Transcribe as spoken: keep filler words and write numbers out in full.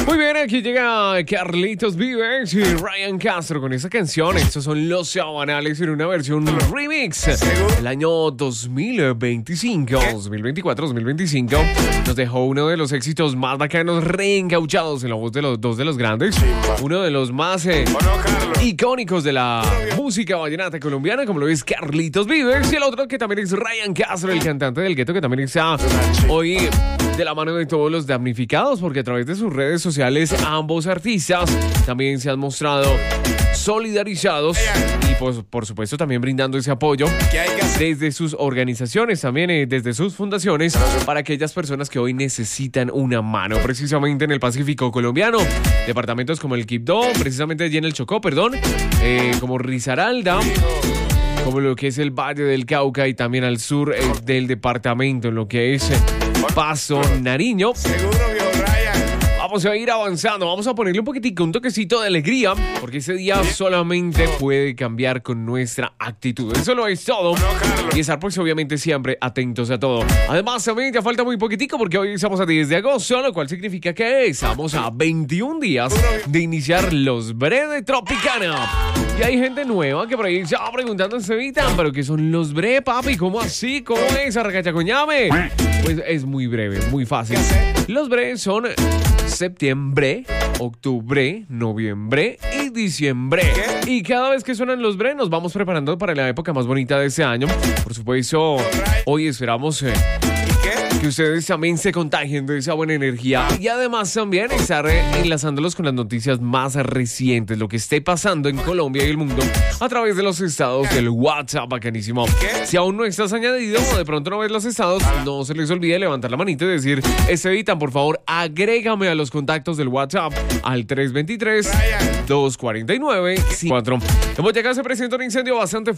Muy bien, aquí llega Carlitos Vives y Ryan Castro con esa canción. Estos son Los Sabanales en una versión remix. El año dos mil veinticinco, dos mil veinticuatro, dos mil veinticinco nos dejó uno de los éxitos más bacanos reencauchados en la voz de los dos de los grandes. Uno de los más eh, icónicos de la música vallenata colombiana, como lo es Carlitos Vives. Y el otro que también es Ryan Castro, el cantante del gueto, que también está hoy de la mano de todos los damnificados, porque a través de sus redes sociales ambos artistas también se han mostrado solidarizados y pues, por supuesto también brindando ese apoyo desde sus organizaciones, también eh, desde sus fundaciones, para aquellas personas que hoy necesitan una mano, precisamente en el Pacífico colombiano, departamentos como el Quibdó, precisamente allí en el Chocó, perdón, eh, como Risaralda, como lo que es el Valle del Cauca y también al sur eh, del departamento, en lo que es eh, Pasto, Nariño. Seguro, viejo Ryan. Vamos a ir avanzando, vamos a ponerle un poquitico, un toquecito de alegría, porque ese día solamente puede cambiar con nuestra actitud. Eso lo es todo. Y estar pues obviamente siempre atentos a todo. Además también ya falta muy poquitico porque hoy estamos a diez de agosto, lo cual significa que estamos a veintiún días de iniciar los Bre de Tropicana. Y hay gente nueva que por ahí se va preguntando en Sevita, pero ¿qué son los Bre, papi? ¿Cómo así? ¿Cómo es? Arracachacoñame. Pues es muy breve, muy fácil. Los Bre son septiembre, octubre, noviembre y diciembre. ¿Qué? Y cada vez que suenan los Bre nos vamos preparando para la época más bonita de este año. Por supuesto, hoy esperamos eh, que ustedes también se contagien de esa buena energía y además también estar eh, enlazándolos con las noticias más recientes, lo que esté pasando en Colombia y el mundo a través de los estados del WhatsApp, bacanísimo. Si aún no estás añadido o de pronto no ves los estados, no se les olvide levantar la manita y decir: Estevitan, por favor, agrégame a los contactos del WhatsApp al tres dos tres, dos cuatro nueve, cinco cuatro. En Boyacá se presenta un incendio bastante